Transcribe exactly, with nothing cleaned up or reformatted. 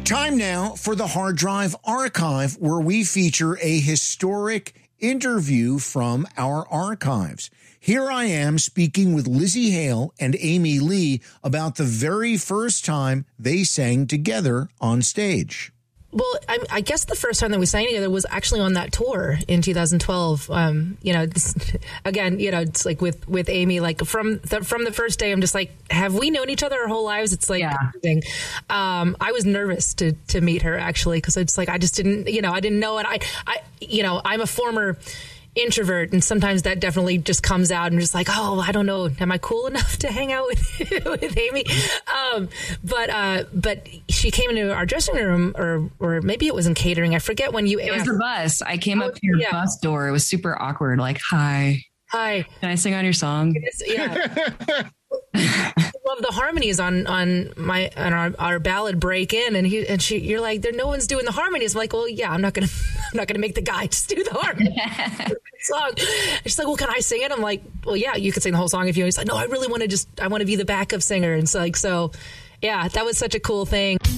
Time now for the Hard Drive Archive, where we feature a historic interview from our archives. Here I am speaking with Lzzy Hale and Amy Lee about the very first time they sang together on stage. Well, I, I guess the first time that we sang together was actually on that tour in two thousand twelve. Um, you know, this, again, you know, it's like with, with Amy, like from the, from the first day, I'm just like, have we known each other our whole lives? It's like, yeah. um, I was nervous to, to meet her actually, because it's like, I just didn't, you know, I didn't know it. I, I, you know, I'm a former introvert, and sometimes that definitely just comes out. I'm just like, oh, I don't know, am I cool enough to hang out with with Amy? Um, but uh, but she came into our dressing room, or or maybe it was in catering. I forget when you. It asked. was the bus. I came oh, up to your yeah. bus door. It was super awkward. Like, hi, hi, can I sing on your song? Yeah. I love the harmonies on on my on our, our ballad Break In, and he and she you're like, there no one's doing the harmonies. I'm like, well, yeah, I'm not gonna I'm not gonna make the guy just do the harmony song. She's like, well, can I sing it? I'm like, well, yeah, you could sing the whole song if you. He's like, no, I really want to just I want to be the backup singer, and so like so, yeah, that was such a cool thing.